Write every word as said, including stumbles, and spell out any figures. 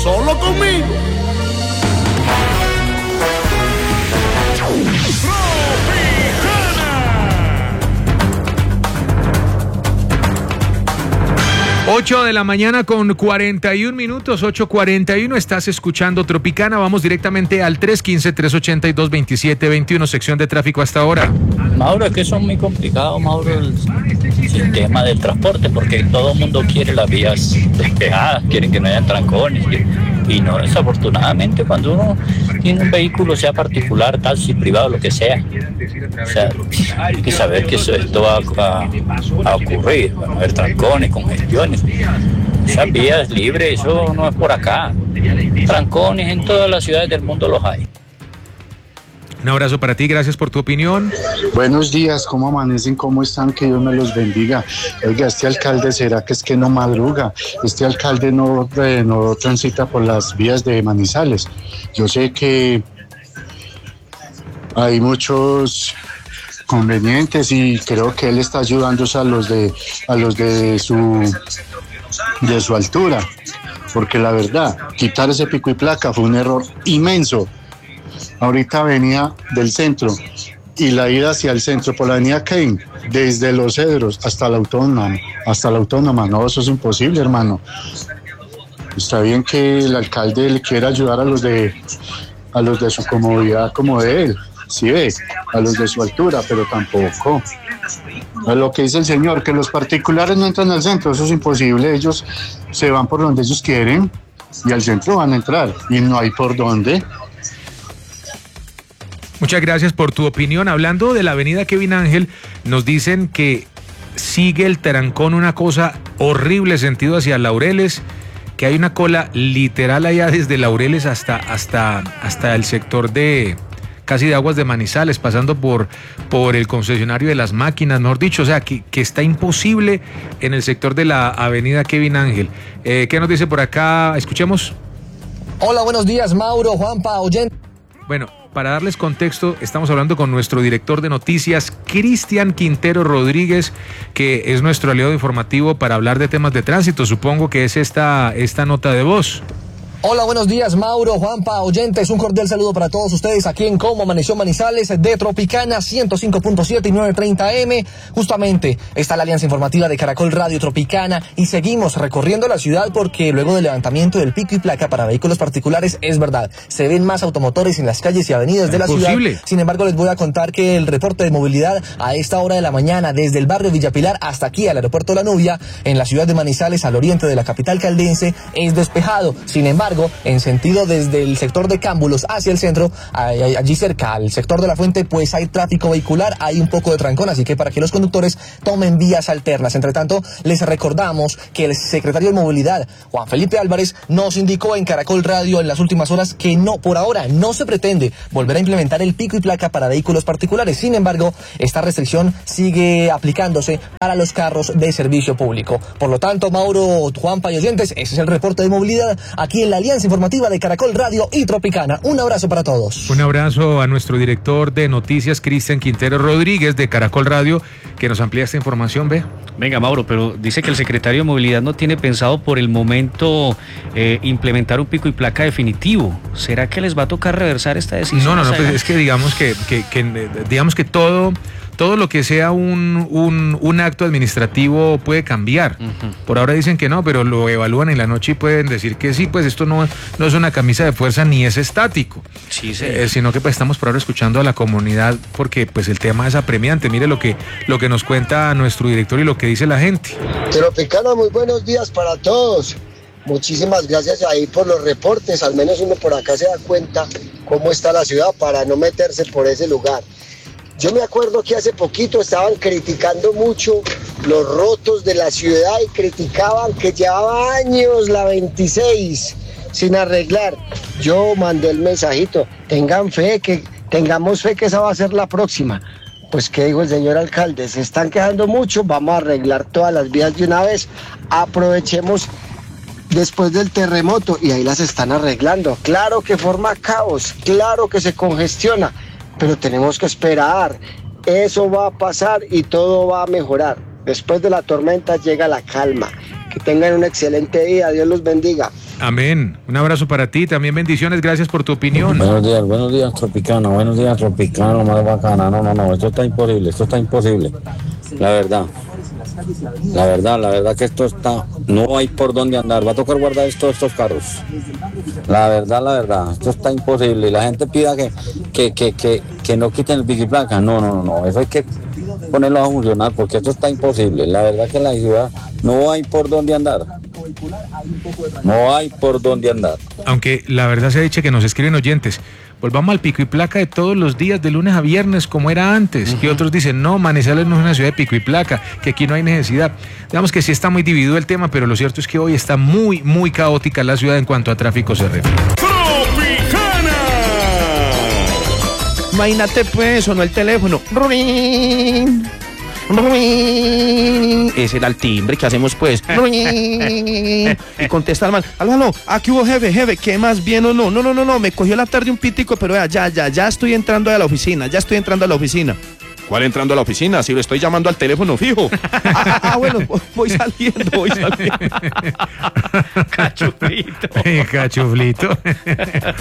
solo conmigo. ocho de la mañana con cuarenta y un minutos, ocho cuarenta y uno, estás escuchando Tropicana. Vamos directamente al tres uno cinco, tres ocho dos, dos siete dos uno, sección de tráfico hasta ahora. Mauro, es que son muy complicados, Mauro, el, el tema del transporte, porque todo el mundo quiere las vías despejadas, quieren que no haya trancones, y, y no, desafortunadamente, cuando uno tiene un vehículo, sea particular, taxi, privado, lo que sea, o sea, hay que saber que eso, esto va a, a ocurrir, van a haber trancones, congestiones. Esas vías libres, eso no es por acá. Trancones en todas las ciudades del mundo los hay. Un abrazo para ti, gracias por tu opinión. Buenos días, ¿cómo amanecen? ¿Cómo están? Que Dios me los bendiga. Oiga, este alcalde, ¿será que es que no madruga? Este alcalde no, eh, no transita por las vías de Manizales. Yo sé que hay muchos convenientes y creo que él está ayudando a los de a los de su de su altura, porque la verdad, quitar ese pico y placa fue un error inmenso. Ahorita venía del centro y la ida hacia el centro por la avenida Kane, desde Los Cedros hasta la autónoma, hasta la autónoma, no, eso es imposible, hermano. Está bien que el alcalde le quiera ayudar a los de a los de su comodidad como de él, sí ve, a los de su altura, pero tampoco. A lo que dice el señor, que los particulares no entran al centro, eso es imposible, ellos se van por donde ellos quieren y al centro van a entrar y no hay por dónde. Muchas gracias por tu opinión. Hablando de la avenida Kevin Ángel, nos dicen que sigue el trancón, una cosa horrible sentido hacia Laureles, que hay una cola literal allá desde Laureles hasta, hasta, hasta el sector de casi de Aguas de Manizales, pasando por, por el concesionario de las máquinas, mejor dicho, o sea, que, que está imposible en el sector de la avenida Kevin Ángel. Eh, ¿Qué nos dice por acá? Escuchemos. Hola, buenos días, Mauro, Juanpa, oyente. Bueno, para darles contexto, estamos hablando con nuestro director de noticias, Cristian Quintero Rodríguez, que es nuestro aliado informativo para hablar de temas de tránsito. Supongo que es esta, esta nota de voz. Hola, buenos días, Mauro, Juanpa, oyentes, un cordial saludo para todos ustedes aquí en Cómo Amaneció Manizales de Tropicana ciento cinco punto siete y novecientos treinta eme. Justamente está la alianza informativa de Caracol Radio Tropicana y seguimos recorriendo la ciudad porque luego del levantamiento del pico y placa para vehículos particulares, es verdad, se ven más automotores en las calles y avenidas de la ciudad. Sin embargo, les voy a contar que el reporte de movilidad a esta hora de la mañana desde el barrio Villapilar hasta aquí al aeropuerto La Nubia, en la ciudad de Manizales, al oriente de la capital caldense, es despejado. Sin embargo, en sentido desde el sector de Cámbulos hacia el centro, allí cerca al sector de la Fuente, pues hay tráfico vehicular, hay un poco de trancón, así que para que los conductores tomen vías alternas. Entre tanto, les recordamos que el secretario de Movilidad, Juan Felipe Álvarez, nos indicó en Caracol Radio en las últimas horas que no, por ahora, no se pretende volver a implementar el pico y placa para vehículos particulares. Sin embargo, esta restricción sigue aplicándose para los carros de servicio público. Por lo tanto, Mauro, Juanpa y oyentes, ese es el reporte de movilidad aquí en la alianza informativa de Caracol Radio y Tropicana. Un abrazo para todos. Un abrazo a nuestro director de noticias, Cristian Quintero Rodríguez, de Caracol Radio, que nos amplía esta información. Ve. Venga, Mauro, pero dice que el secretario de Movilidad no tiene pensado por el momento eh, implementar un pico y placa definitivo. ¿Será que les va a tocar reversar esta decisión? No, no, no, pues es que digamos que, que, que digamos que todo... Todo lo que sea un, un, un acto administrativo puede cambiar. Uh-huh. Por ahora dicen que no, pero lo evalúan en la noche y pueden decir que sí, pues esto no, no es una camisa de fuerza ni es estático. Sí, sí. Eh, sino que pues estamos por ahora escuchando a la comunidad porque pues el tema es apremiante. Mire lo que, lo que nos cuenta nuestro director y lo que dice la gente. Tropicana, muy buenos días para todos. Muchísimas gracias ahí por los reportes. Al menos uno por acá se da cuenta cómo está la ciudad para no meterse por ese lugar. Yo me acuerdo que hace poquito estaban criticando mucho los rotos de la ciudad y criticaban que llevaba años la veintiséis sin arreglar. Yo mandé el mensajito, tengan fe, que tengamos fe que esa va a ser la próxima. Pues qué dijo el señor alcalde, se están quejando mucho, vamos a arreglar todas las vías de una vez, aprovechemos después del terremoto y ahí las están arreglando. Claro que forma caos, claro que se congestiona, pero tenemos que esperar, eso va a pasar y todo va a mejorar. Después de la tormenta llega la calma, que tengan un excelente día, Dios los bendiga. Amén. Un abrazo para ti, también bendiciones, gracias por tu opinión. Buenos días, buenos días, Tropicana, buenos días, Tropicana, lo más bacana. No, no, no, esto está imposible, esto está imposible. La verdad, la verdad, la verdad que esto está, no hay por dónde andar, va a tocar guardar estos, estos carros. La verdad, la verdad, esto está imposible. Y la gente pida que, que, que, que, que no quiten el pico y placa. No, no, no, eso hay que ponerlo a funcionar porque esto está imposible. La verdad que en la ciudad no hay por dónde andar. No hay por dónde andar. Aunque la verdad se ha dicho que nos escriben oyentes, volvamos al pico y placa de todos los días, de lunes a viernes, como era antes. Uh-huh. Y otros dicen, no, Manizales no es una ciudad de pico y placa, que aquí no hay necesidad. Digamos que sí está muy dividido el tema, pero lo cierto es que hoy está muy, muy caótica la ciudad en cuanto a tráfico se refiere. ¡Tropicana! Imagínate pues, sonó el teléfono. ¡Ruin! Ese era el timbre, ¿qué hacemos pues? Y contesta el man, aló, aló, aquí hubo jefe, jefe, ¿qué más bien o no? No, no, no, no, me cogió la tarde un pitico, pero ya, ya, ya, ya estoy entrando a la oficina, ya estoy entrando a la oficina. ¿Cuál entrando a la oficina? Si lo estoy llamando al teléfono fijo. Ah, ah bueno, voy saliendo, voy saliendo. Cachuflito. Cachuflito.